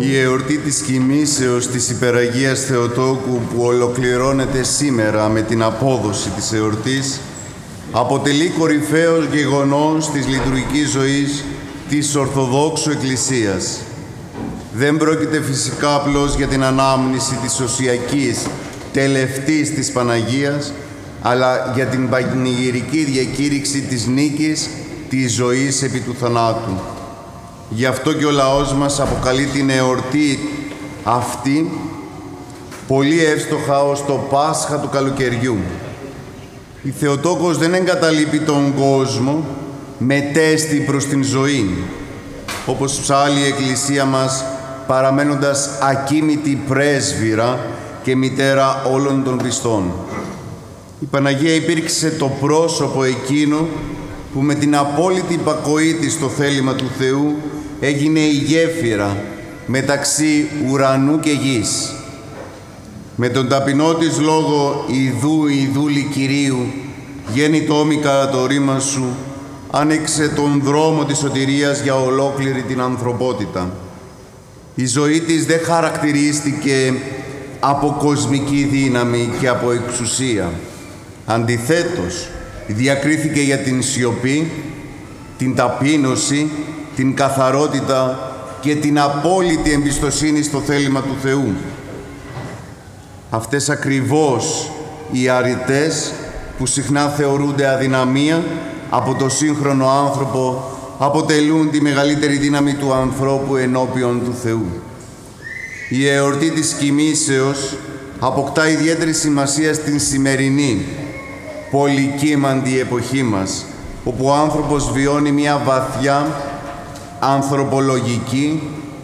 Η εορτή της κοιμήσεως της Υπεραγίας Θεοτόκου που ολοκληρώνεται σήμερα με την απόδοση της εορτής αποτελεί κορυφαίος γεγονός της λειτουργικής ζωής της Ορθοδόξου Εκκλησίας. Δεν πρόκειται φυσικά απλώς για την ανάμνηση της οσιακής τελευτής της Παναγίας, αλλά για την πανηγυρική διακήρυξη της νίκης της ζωής επί του θανάτου. Γι' αυτό και ο λαός μας αποκαλεί την εορτή αυτή πολύ εύστοχα ως το Πάσχα του καλοκαιριού. Η Θεοτόκος δεν εγκαταλείπει τον κόσμο με τέστη προς την ζωή, όπως ψάλλει η Εκκλησία μας παραμένοντας ακίμητη πρέσβυρα και μητέρα όλων των πιστών. Η Παναγία υπήρξε το πρόσωπο εκείνο που με την απόλυτη υπακοή της στο θέλημα του Θεού έγινε η γέφυρα μεταξύ ουρανού και γης. Με τον ταπεινό της λόγο «Ιδού, Ιδούλη Κυρίου, γέννητόμη κατά το ρήμα σου», άνοιξε τον δρόμο της σωτηρίας για ολόκληρη την ανθρωπότητα. Η ζωή της δεν χαρακτηρίστηκε από κοσμική δύναμη και από εξουσία. Αντιθέτως, διακρίθηκε για την σιωπή, την ταπείνωση, την καθαρότητα και την απόλυτη εμπιστοσύνη στο θέλημα του Θεού. Αυτές ακριβώς οι αρετές που συχνά θεωρούνται αδυναμία από το σύγχρονο άνθρωπο αποτελούν τη μεγαλύτερη δύναμη του ανθρώπου ενώπιον του Θεού. Η εορτή της κοιμήσεως αποκτά ιδιαίτερη σημασία στην σημερινή, πολυκύμαντη εποχή μας, όπου ο άνθρωπος βιώνει μια βαθιά ανθρωπολογική,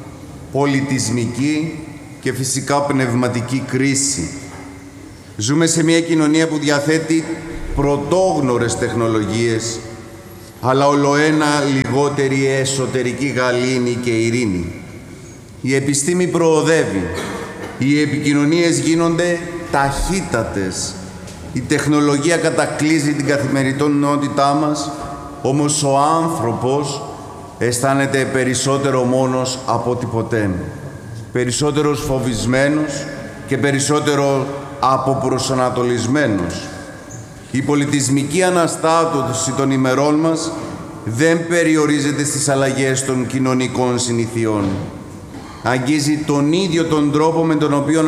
πολιτισμική και φυσικά πνευματική κρίση. Ζούμε σε μια κοινωνία που διαθέτει πρωτόγνωρες τεχνολογίες, αλλά ολοένα λιγότερη εσωτερική γαλήνη και ειρήνη. Η επιστήμη προοδεύει, οι επικοινωνίες γίνονται ταχύτατες, η τεχνολογία κατακλείζει την καθημερινότητά μας, όμως ο άνθρωπος αισθάνεται περισσότερο μόνος από ό,τι ποτέ, περισσότερος φοβισμένος και περισσότερο αποπροσανατολισμένος. Η πολιτισμική αναστάτωση των ημερών μας δεν περιορίζεται στις αλλαγές των κοινωνικών συνηθιών. Αγγίζει τον ίδιο τον τρόπο με τον οποίο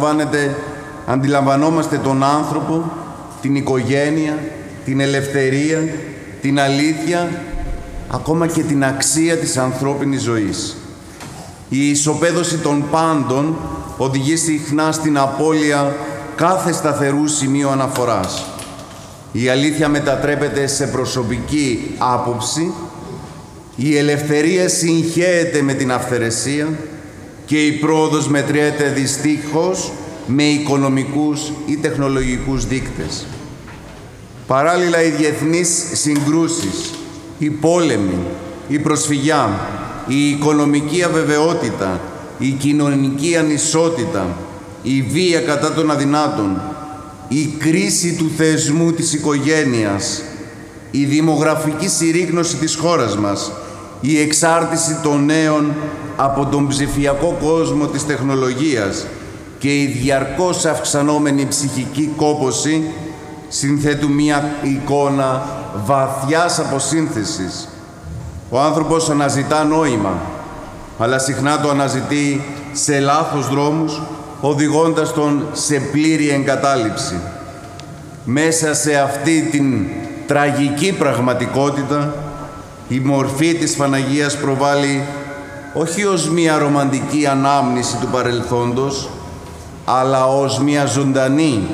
αντιλαμβανόμαστε τον άνθρωπο, την οικογένεια, την ελευθερία, την αλήθεια, ακόμα και την αξία της ανθρώπινης ζωής. Η ισοπαίδωση των πάντων οδηγεί συχνά στην απώλεια κάθε σταθερού σημείου αναφοράς. Η αλήθεια μετατρέπεται σε προσωπική άποψη, η ελευθερία συγχέεται με την αυθαιρεσία και η πρόοδος μετριέται δυστυχώς με οικονομικούς ή τεχνολογικούς δείκτες. Παράλληλα, οι διεθνείς συγκρούσεις, η πόλεμη, η προσφυγιά, η οικονομική αβεβαιότητα, η κοινωνική ανισότητα, η βία κατά των αδυνάτων, η κρίση του θεσμού της οικογένειας, η δημογραφική συρρίκνωση της χώρας μας, η εξάρτηση των νέων από τον ψηφιακό κόσμο της τεχνολογίας και η διαρκώς αυξανόμενη ψυχική κόπωση συνθέτουν μία εικόνα βαθιάς αποσύνθεσης. Ο άνθρωπος αναζητά νόημα, αλλά συχνά το αναζητεί σε λάθος δρόμους, οδηγώντας τον σε πλήρη εγκατάλειψη. Μέσα σε αυτή την τραγική πραγματικότητα, η μορφή της Παναγίας προβάλλει όχι ως μία ρομαντική ανάμνηση του παρελθόντος, αλλά ως μία ζωντανή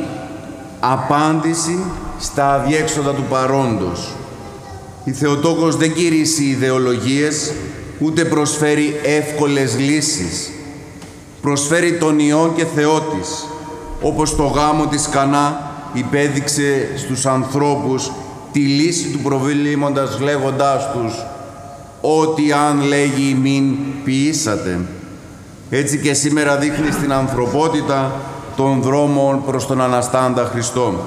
απάντηση στα αδιέξοδα του παρόντος. Η Θεοτόκος δεν κηρύσσει ιδεολογίες, ούτε προσφέρει εύκολες λύσεις. Προσφέρει τον Υιόν και Θεό της, όπως το γάμο της Κανά υπέδειξε στους ανθρώπους τη λύση του προβλήματος λέγοντάς τους «Ό,τι αν λέγει μην ποιήσατε». Έτσι και σήμερα δείχνει στην ανθρωπότητα των δρόμων προς τον Αναστάντα Χριστό.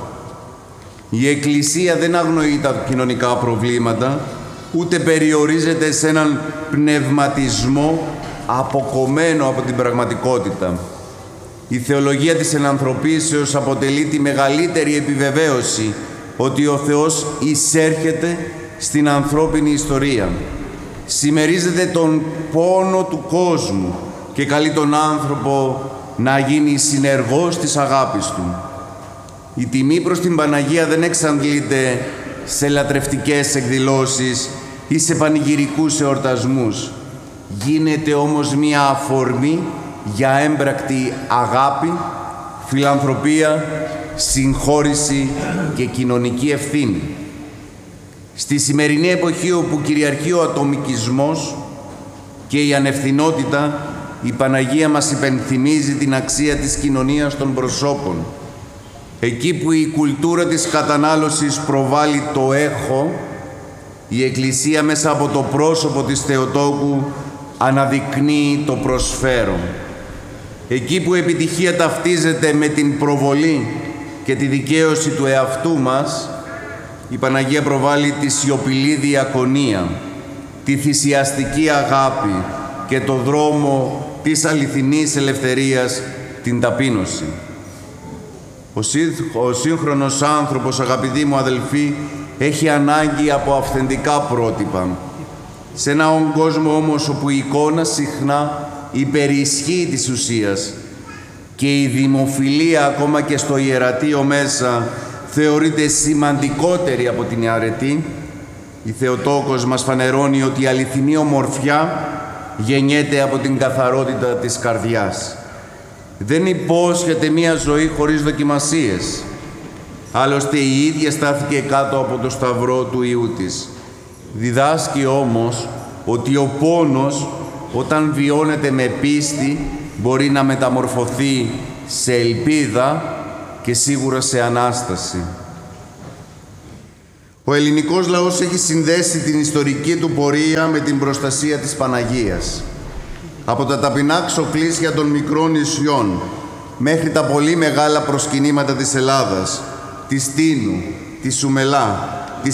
Η Εκκλησία δεν αγνοεί τα κοινωνικά προβλήματα, ούτε περιορίζεται σε έναν πνευματισμό αποκομμένο από την πραγματικότητα. Η θεολογία της ενανθρωπίσεως αποτελεί τη μεγαλύτερη επιβεβαίωση ότι ο Θεός εισέρχεται στην ανθρώπινη ιστορία. Συμμερίζεται τον πόνο του κόσμου και καλεί τον άνθρωπο να γίνει συνεργός της αγάπης του. Η τιμή προς την Παναγία δεν εξαντλείται σε λατρευτικές εκδηλώσεις ή σε πανηγυρικούς εορτασμούς. Γίνεται όμως μία αφορμή για έμπρακτη αγάπη, φιλανθρωπία, συγχώρηση και κοινωνική ευθύνη. Στη σημερινή εποχή όπου κυριαρχεί ο ατομικισμός και η ανευθυνότητα, η Παναγία μας υπενθυμίζει την αξία της κοινωνίας των προσώπων. Εκεί που η κουλτούρα της κατανάλωσης προβάλλει το έχω, η Εκκλησία μέσα από το πρόσωπο της Θεοτόκου αναδεικνύει το προσφέρον. Εκεί που η επιτυχία ταυτίζεται με την προβολή και τη δικαίωση του εαυτού μας, η Παναγία προβάλλει τη σιωπηλή διακονία, τη θυσιαστική αγάπη και το δρόμο της αληθινής ελευθερίας, την ταπείνωση. Ο σύγχρονος άνθρωπος, αγαπητοί μου αδελφοί, έχει ανάγκη από αυθεντικά πρότυπα. Σε έναν κόσμο όμως όπου η εικόνα συχνά υπερισχύει της ουσίας και η δημοφιλία ακόμα και στο ιερατείο μέσα θεωρείται σημαντικότερη από την αρετή, η Θεοτόκος μας φανερώνει ότι η αληθινή ομορφιά γεννιέται από την καθαρότητα της καρδιάς. Δεν υπόσχεται μία ζωή χωρίς δοκιμασίες. Άλλωστε η ίδια στάθηκε κάτω από το σταυρό του Υιού της. Διδάσκει όμως ότι ο πόνος, όταν βιώνεται με πίστη, μπορεί να μεταμορφωθεί σε ελπίδα και σίγουρα σε Ανάσταση. Ο ελληνικός λαός έχει συνδέσει την ιστορική του πορεία με την προστασία της Παναγίας. Από τα ταπεινά ξοκλήσια των μικρών νησιών μέχρι τα πολύ μεγάλα προσκυνήματα της Ελλάδας, της Τίνου, της Σουμελά, της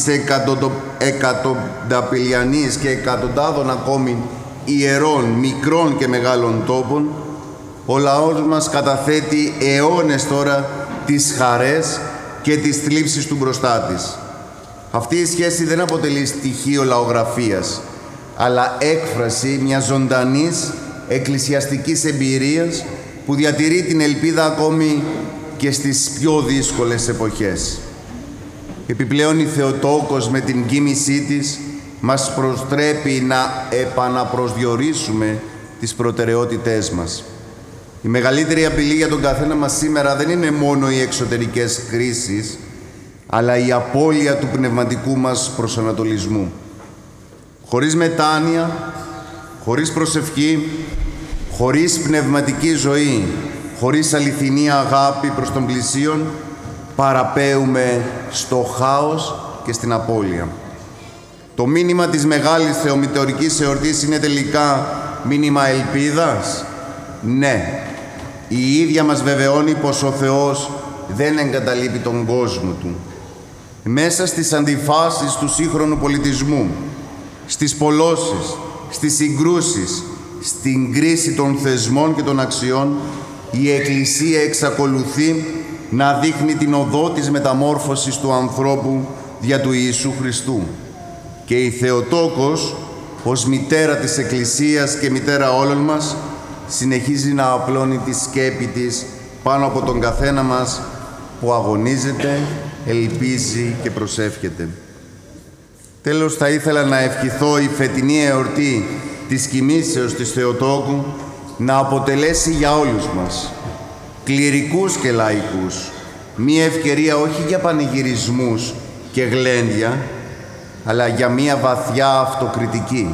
εκατονταπηλιανής και εκατοντάδων ακόμη ιερών, μικρών και μεγάλων τόπων, ο λαός μας καταθέτει αιώνες τώρα τις χαρές και τις θλίψεις του μπροστά της. Αυτή η σχέση δεν αποτελεί στοιχείο λαογραφίας, αλλά έκφραση μιας ζωντανής εκκλησιαστικής εμπειρίας που διατηρεί την ελπίδα ακόμη και στις πιο δύσκολες εποχές. Επιπλέον η Θεοτόκος με την κοίμησή της μας προστρέπει να επαναπροσδιορίσουμε τις προτεραιότητές μας. Η μεγαλύτερη απειλή για τον καθένα μας σήμερα δεν είναι μόνο οι εξωτερικές κρίσεις, αλλά η απώλεια του πνευματικού μας προσανατολισμού. Χωρίς μετάνοια, χωρίς προσευχή, χωρίς πνευματική ζωή, χωρίς αληθινή αγάπη προς τον πλησίον, παραπέουμε στο χάος και στην απώλεια. Το μήνυμα της μεγάλης θεομητεωρικής εορτής είναι τελικά μήνυμα ελπίδας. Ναι, η ίδια μας βεβαιώνει πως ο Θεός δεν εγκαταλείπει τον κόσμο Του. Μέσα στις αντιφάσεις του σύγχρονου πολιτισμού, στις πολλώσεις, στις συγκρούσεις, στην κρίση των θεσμών και των αξιών, η Εκκλησία εξακολουθεί να δείχνει την οδό της μεταμόρφωσης του ανθρώπου δια του Ιησού Χριστού. Και η Θεοτόκος, ως μητέρα της Εκκλησίας και μητέρα όλων μας, συνεχίζει να απλώνει τη σκέπη της πάνω από τον καθένα μας που αγωνίζεται, ελπίζει και προσεύχεται. Τέλος, θα ήθελα να ευχηθώ η φετινή εορτή της κοιμήσεως της Θεοτόκου να αποτελέσει για όλους μας, κληρικούς και λαϊκούς, μία ευκαιρία όχι για πανηγυρισμούς και γλέντια, αλλά για μία βαθιά αυτοκριτική,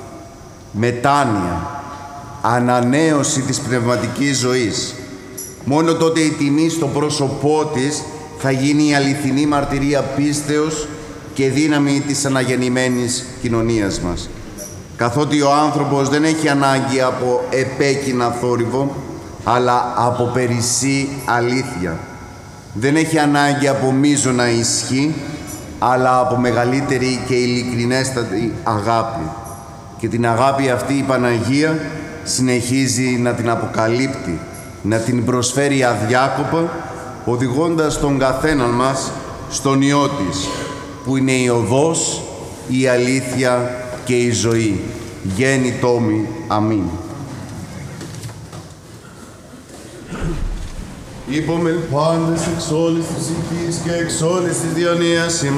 μετάνοια, ανανέωση της πνευματικής ζωής. Μόνο τότε η τιμή στο πρόσωπό της θα γίνει η αληθινή μαρτυρία πίστεως και δύναμη της αναγεννημένης κοινωνίας μας. Καθότι ο άνθρωπος δεν έχει ανάγκη από επέκεινα θόρυβο, αλλά από περισσή αλήθεια. Δεν έχει ανάγκη από μείζωνα ισχύ, αλλά από μεγαλύτερη και ειλικρινέστατη αγάπη. Και την αγάπη αυτή η Παναγία συνεχίζει να την αποκαλύπτει, να την προσφέρει αδιάκοπα, οδηγώντας τον καθέναν μας στον Υιό της, που είναι η οδός, η αλήθεια και η ζωή. Γέννη τόμη. Αμήν. Υπομελ πάντες εξ όλης της ψυχής και εξ όλης της διανοίας